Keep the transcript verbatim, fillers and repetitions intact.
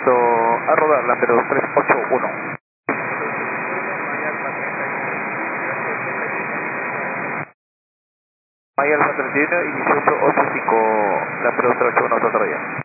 Listo, a rodar la cero dos tres ocho uno. Maya Alfa treinta y uno y dieciocho ochenta y cinco, la cero dos tres ocho uno, está todavía.